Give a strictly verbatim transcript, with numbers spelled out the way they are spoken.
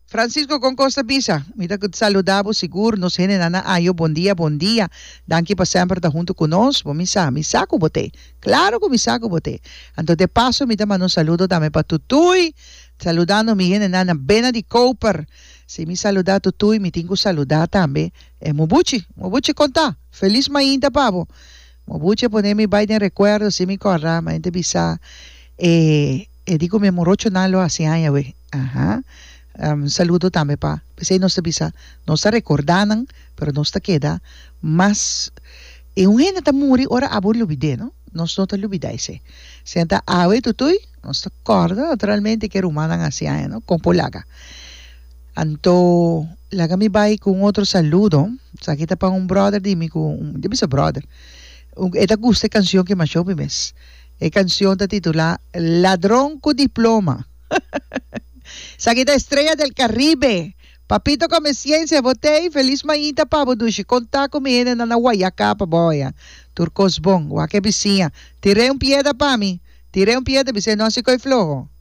Francisco con Costa Pisa, mira que te saludamos seguro, nos tiene nana ayo, bom dia, bom dia. Danke para sempre estar junto conosco, misa, misa com bote. Claro que misa com bote. Então de paso, me dá um saludo também para Tutui, saludando mi gente nana Bena de Cooper. Se me saludar Tutui, me tenho que saludar também. É Mobuchi, Mobuchi conta. Feliz mainda, pavo. Mobuchi poner mi Biden recuerdo, se me corra, mas gente bisa. Eh, eh, digo me morocho nalo assim aí, we. Ajá. Um, saludo também pa. Pensei não está bisa, não está recordando, pero não está queda. Mas e um gente tá muri, ora abur lubide, no? Nós não tá lubida esse. Senta awe tutui, não está corda, naturalmente que rumana assim aí, no? Com polaga. Anto, laga mi vai com outro saludo. Sa kita pa um brother di mi com, di bisa brother. Um, esta gusta canção que mais ouve mes. É canção da titula Ladrón con diploma. Saquita Estrella del Caribe. Papito come ciencia, botei, feliz mañita pavo dushi. Conta comigo na Guayacá, boya. Turcos bom, guaque vizinha. Tirei um pieda pa mi. Tirei um pieda, vizinha, não se coi flojo.